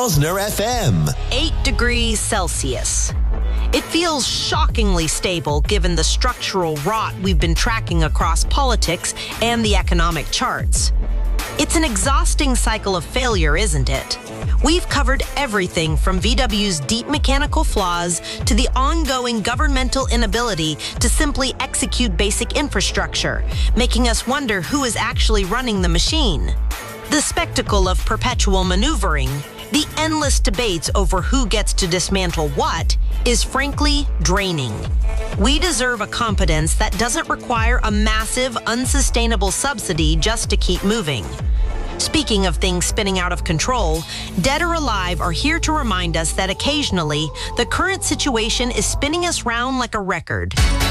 Rosner FM. 8 degrees Celsius. It feels shockingly stable given the structural rot we've been tracking across politics and the economic charts. It's an exhausting cycle of failure, isn't it? We've covered everything from VW's deep mechanical flaws to the ongoing governmental inability to simply execute basic infrastructure, making us wonder who is actually running the machine. The spectacle of perpetual maneuvering, the endless debates over who gets to dismantle what, is frankly draining. We deserve a competence that doesn't require a massive, unsustainable subsidy just to keep moving. Speaking of things spinning out of control, Dead or Alive are here to remind us that occasionally, the current situation is spinning us round like a record.